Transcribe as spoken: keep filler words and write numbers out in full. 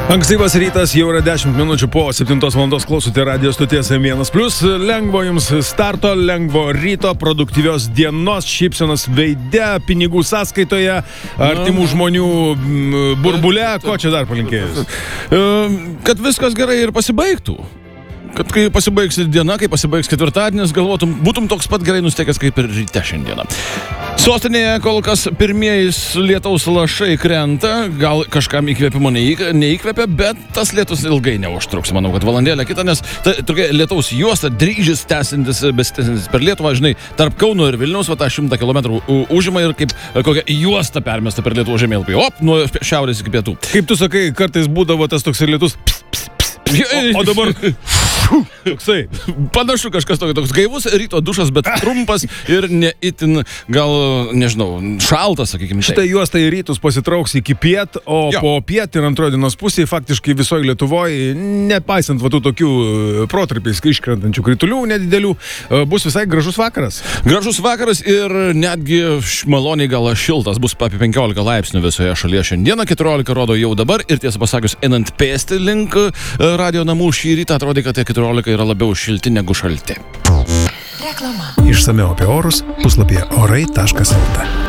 Ankstyvas rytas, jau yra dešimt minučių po septintos valandos, klausote radio stoties M vienas plius. Lengvo jums starto, lengvo ryto, produktyvios dienos, šypsenos veide, pinigų sąskaitoje, artimų žmonių burbule. Ko čia dar palinkėjus? Kad viskas gerai ir pasibaigtų. Kad kai pasibaigs diena, kai pasibaigs ketvirtadienis, galvotum, būtum toks pat gerai nusteikęs kaip ir ryte šiandieną. Sostinėje kol kas pirmieji lietaus lašai krenta, gal kažkam įkvėpimo neįkvėpia, bet tas lietus ilgai neužtruks, manau, kad valandėlę kitą, nes ta, tokia lietaus juosta, dryžis tęsintis, besitęsintis per Lietuvą, žinai, tarp Kauno ir Vilniaus, va tą šimtą kilometrų užima ir kaip kokia juosta permesta per Lietuvos žemėlapį, op, nuo šiaurės iki pietų. Kaip tu sakai, kartais būdavo tas toks lietus, ps, ps, ps, ps, o, o dabar... Toksai. Panašu kažkas tokio, toks gaivus ryto dušas, bet trumpas ir ne itin, gal, nežinau, šaltas, sakykime. Šitą juostą į rytus pasitrauks iki piet, o jo. Po piet ir antroji dienos pusėje faktiškai visoje Lietuvoje, nepaisant va tų tokių protarpiais iškrentančių kritulių nedidelių, bus visai gražus vakaras. Gražus vakaras ir netgi maloniai gal šiltas, bus apie penkiolika laipsnių visoje šalyje šiandieną, keturiolika rodo jau dabar ir tiesą pasakius, einant pėsti link radio namų šį rytą, atrodė, kad tie keturiolika yra labiau šilti negu šalti. Reklama. Išsamiau apie orus puslapyje orai taškas lt.